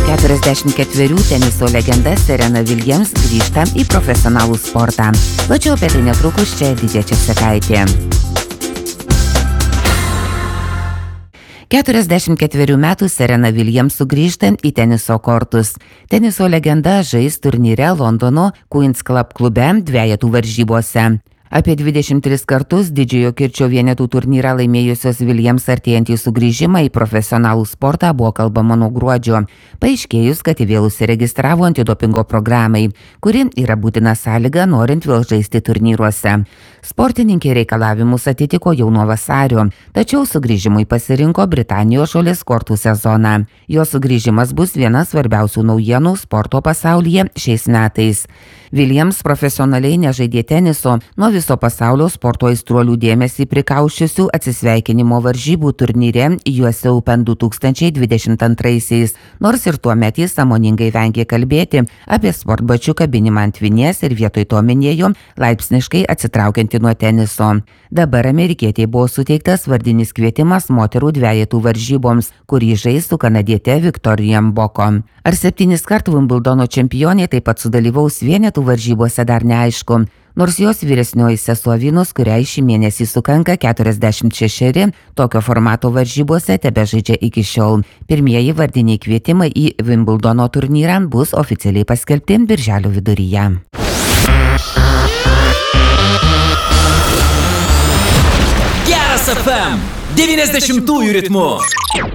44 teniso legenda Serena Williams grįžta į profesionalų sportą. Plačiau apie tai netrukus, čia Edita Česakaitė. 44 metų Serena Williams sugrįžta į teniso kortus. Teniso legenda žais turnyre Londono Queen's Club klube dvejetų varžybose. Apie 23 kartus didžiojo kirčio vienetų turnyrą laimėjusios Williams artėjantį sugrįžimą į profesionalų sportą buvo kalbama nuo gruodžio, paaiškėjus, kad vėl užsiregistravo antidopingo programai, kuri yra būtina sąlyga norint vėl žaisti turnyruose. Sportininkė reikalavimus atitiko jau nuo vasario, tačiau sugrįžimui pasirinko Britanijos žolės kortų sezoną. Jo sugrįžimas bus viena svarbiausių naujienų sporto pasaulyje šiais metais. Williams profesionaliai nežaidė teniso nuo viso pasaulio sporto aistruolių dėmesį prikaušiusių atsisveikinimo varžybų turnyre US Open 2022, nors ir tuomet jis sąmoningai vengė kalbėti apie sportbačių kabinimą ant vinies ir vietoj to minėjo laipsniškai atsitraukianti nuo teniso. Dabar amerikietei buvo suteiktas vardinis kvietimas moterų dvejetų varžyboms, kurį žais su kanadiete Victoria Mboko. Ar 7 kartų Wimbledono čempionė taip pat sudalyvaus vienetų varžybose dar neaišku. Nors jos vyresnioji sesuo Venus, kuriai šį mėnesį sukanka 46, tokio formato varžybose tebežaidžia iki šiol. Pirmieji vardiniai kvietimai į Wimbledono turnyrą bus oficialiai paskelbti birželio viduryje. Geras FM 90-ųjų ritmu.